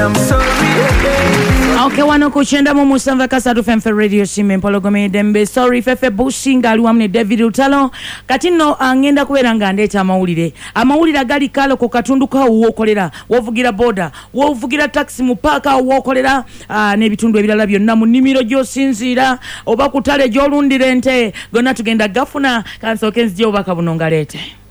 am sorry. Okay, wano kuchenda mu musanva kasatu femfe radio simu empologome dembe sorry fefe bushinga aliwamne David Utalo kati no angenda kubeera nga ndeeta amawulire agali kalo ku katundu ka wokolera wovugira boda wovugira taxi mu parka wokolera n'ebitundu ebirala byonna mu nimiro gy'osinziira oba kutale gy'olundira ente gonna tugenda gafuna kansoke nzije obaka buno ngaleete.